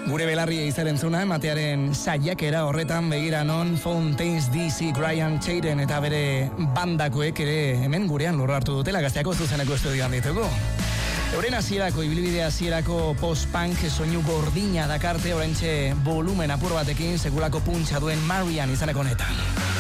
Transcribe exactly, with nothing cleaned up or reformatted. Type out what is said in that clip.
Gure belarria izaren zuna, ematearen saiakera horretan begira non Fountains D C, Brian Chaden eta bere bandakoek ere hemen gurean lorra hartu dutela Gazteako zuzeneko estudioan ditugu. Euren hasierako ibilbide hasierako post-punk soinu gordina dakarte oraintxe volumen apur batekin sekulako puntxa duen Marian izaneko honetan.